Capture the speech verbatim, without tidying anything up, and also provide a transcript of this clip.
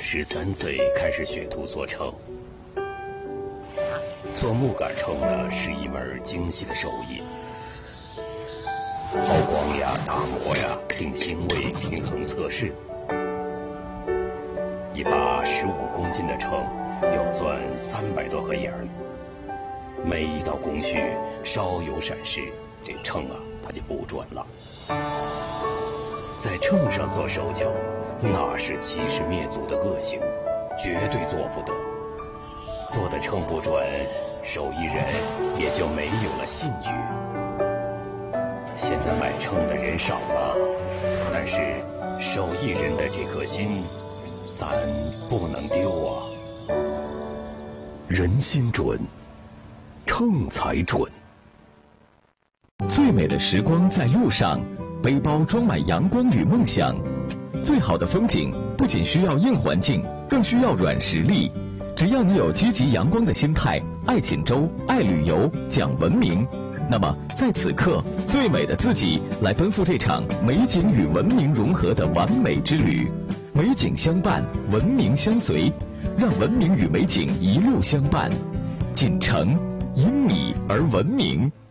十三岁开始学徒做秤。做木杆秤呢，是一门精细的手艺，抛光呀、打磨呀、定星位、平衡测试。一把十五公斤的秤要钻三百多盒眼儿，每一道工序稍有闪失，这秤啊它就不准了。在秤上做手脚，那是欺师灭祖的恶行，绝对做不得。做的秤不准，手艺人也就没有了信誉。现在买秤的人少了，但是手艺人的这颗心，咱不能丢啊。人心准，秤才准。 最美的时光在路上，背包装满阳光与梦想。最好的风景不仅需要硬环境，更需要软实力。只要你有积极阳光的心态，爱锦州，爱旅游，讲文明，那么在此刻，最美的自己来奔赴这场美景与文明融合的完美之旅。美景相伴，文明相随，让文明与美景一路相伴。锦城因你而文明。